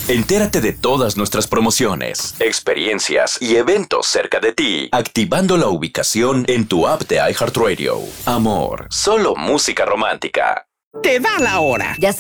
Entérate de todas nuestras promociones, experiencias y eventos cerca de ti, activando la ubicación en tu app de iHeartRadio. Amor, solo música romántica. Te da la hora. Ya